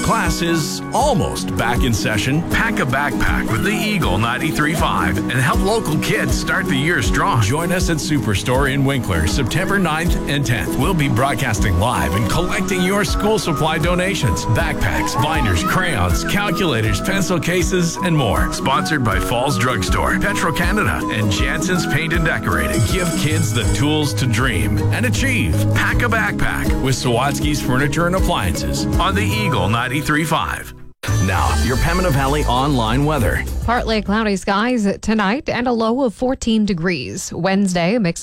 Class is almost back in session. Pack a backpack with the Eagle 93.5 and help local kids start the year strong. Join us at Superstore in Winkler, September 9th and 10th. We'll be broadcasting live and collecting your school supply donations. Backpacks, binders, crayons, calculators, pencil cases, and more. Sponsored by Falls Drugstore, Petro-Canada, and Jansen's Paint and Decorating. Give kids the tools to dream and achieve. Pack a backpack with Sawatsky's Furniture and Appliances on the Eagle 93.5. Now, your Pembina Valley online weather. Partly cloudy skies tonight and a low of 14 degrees. Wednesday, a mix